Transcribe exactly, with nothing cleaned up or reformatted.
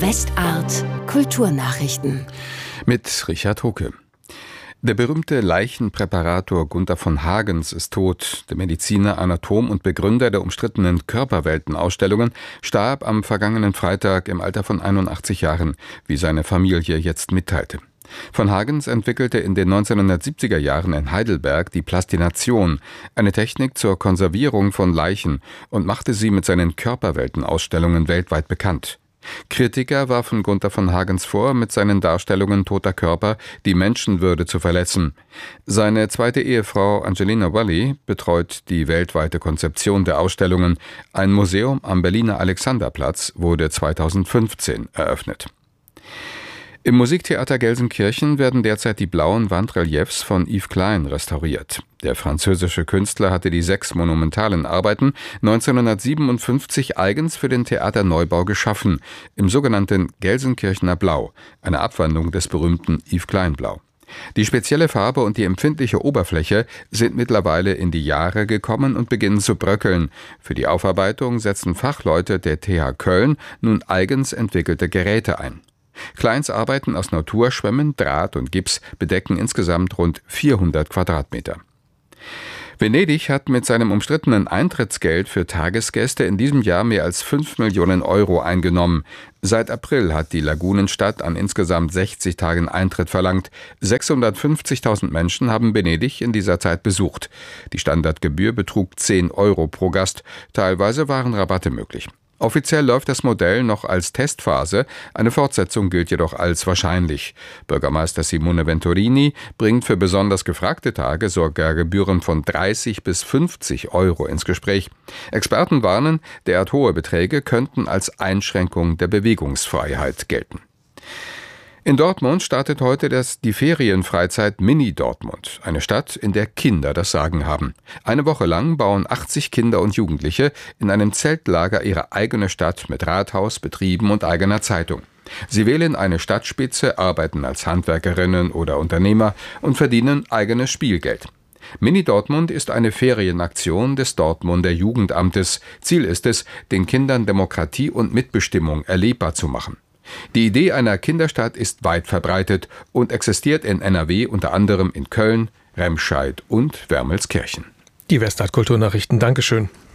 Westart Kulturnachrichten. Mit Richard Hucke. Der berühmte Leichenpräparator Gunther von Hagens ist tot. Der Mediziner, Anatom und Begründer der umstrittenen Körperwelten-Ausstellungen starb am vergangenen Freitag im Alter von einundachtzig Jahren, wie seine Familie jetzt mitteilte. Von Hagens entwickelte in den neunzehnhundertsiebziger Jahren in Heidelberg die Plastination, eine Technik zur Konservierung von Leichen, und machte sie mit seinen Körperwelten-Ausstellungen weltweit bekannt. Kritiker warfen Gunther von Hagens vor, mit seinen Darstellungen toter Körper die Menschenwürde zu verletzen. Seine zweite Ehefrau Angelina Walli betreut die weltweite Konzeption der Ausstellungen. Ein Museum am Berliner Alexanderplatz wurde zweitausendfünfzehn eröffnet. Im Musiktheater Gelsenkirchen werden derzeit die blauen Wandreliefs von Yves Klein restauriert. Der französische Künstler hatte die sechs monumentalen Arbeiten neunzehnhundertsiebenundfünfzig eigens für den Theaterneubau geschaffen, im sogenannten Gelsenkirchener Blau, eine Abwandlung des berühmten Yves Klein Blau. Die spezielle Farbe und die empfindliche Oberfläche sind mittlerweile in die Jahre gekommen und beginnen zu bröckeln. Für die Aufarbeitung setzen Fachleute der T H Köln nun eigens entwickelte Geräte ein. Kleins Arbeiten aus Naturschwämmen, Draht und Gips bedecken insgesamt rund vierhundert Quadratmeter. Venedig hat mit seinem umstrittenen Eintrittsgeld für Tagesgäste in diesem Jahr mehr als fünf Millionen Euro eingenommen. Seit April hat die Lagunenstadt an insgesamt sechzig Tagen Eintritt verlangt. sechshundertfünfzigtausend Menschen haben Venedig in dieser Zeit besucht. Die Standardgebühr betrug zehn Euro pro Gast. Teilweise waren Rabatte möglich. Offiziell läuft das Modell noch als Testphase, eine Fortsetzung gilt jedoch als wahrscheinlich. Bürgermeister Simone Venturini bringt für besonders gefragte Tage sogar Gebühren von dreißig bis fünfzig Euro ins Gespräch. Experten warnen, derart hohe Beträge könnten als Einschränkung der Bewegungsfreiheit gelten. In Dortmund startet heute das, die Ferienfreizeit Mini Dortmund, eine Stadt, in der Kinder das Sagen haben. Eine Woche lang bauen achtzig Kinder und Jugendliche in einem Zeltlager ihre eigene Stadt mit Rathaus, Betrieben und eigener Zeitung. Sie wählen eine Stadtspitze, arbeiten als Handwerkerinnen oder Unternehmer und verdienen eigenes Spielgeld. Mini Dortmund ist eine Ferienaktion des Dortmunder Jugendamtes. Ziel ist es, den Kindern Demokratie und Mitbestimmung erlebbar zu machen. Die Idee einer Kinderstadt ist weit verbreitet und existiert in N R W unter anderem in Köln, Remscheid und Wermelskirchen. Die Westart Kulturnachrichten, Dankeschön.